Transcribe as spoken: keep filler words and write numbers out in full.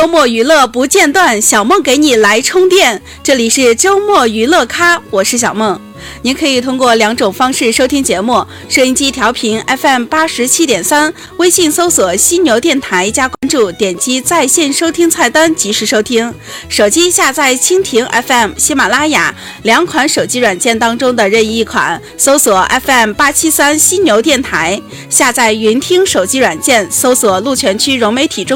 周末娱乐不间断，小梦给你来充电。这里是周末娱乐咖，我是小梦。您可以通过两种方式收听节目：收音机调频 F M 八十七点三，微信搜索犀牛电台加关注，点击在线收听菜单及时收听；手机下载蜻蜓 F M、喜马拉雅两款手机软件当中的任意一款，搜索 F M 八七三犀牛电台；下载云听手机软件，搜索鹿泉区融媒体中